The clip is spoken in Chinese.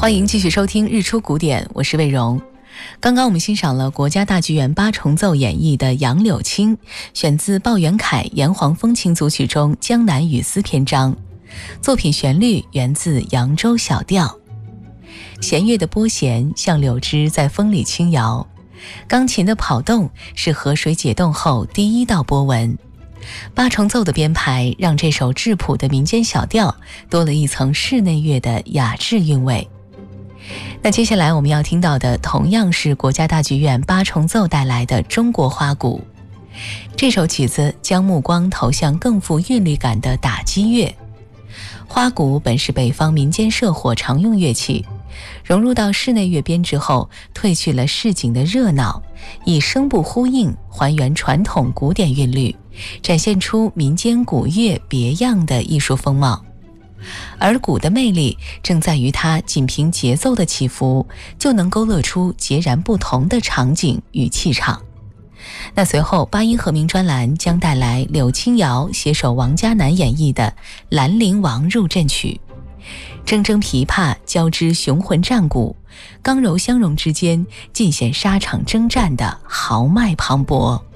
欢迎继续收听日出古典，我是魏荣。刚刚我们欣赏了国家大剧院八重奏演绎的《杨柳青》，选自鲍元凯《炎黄风情组曲》中江南雨丝篇章。作品旋律源自扬州小调。弦乐的拨弦像柳枝在风里轻摇，钢琴的跑动是河水解冻后第一道波纹。八重奏的编排让这首质朴的民间小调多了一层室内乐的雅致韵味。那接下来我们要听到的同样是国家大剧院八重奏带来的中国花鼓。这首曲子将目光投向更富韵律感的打击乐。花鼓本是北方民间社火常用乐器，融入到室内乐编制后，褪去了市井的热闹，以声部呼应还原传统古典韵律，展现出民间鼓乐别样的艺术风貌。而鼓的魅力正在于它仅凭节奏的起伏就能勾勒出截然不同的场景与气场。那随后八音盒鸣专栏将带来柳青瑶携手王嘉男演绎的《兰陵王入阵曲》，铮铮琵琶交织雄浑战鼓，刚柔相融之间尽显沙场征战的豪迈磅礴。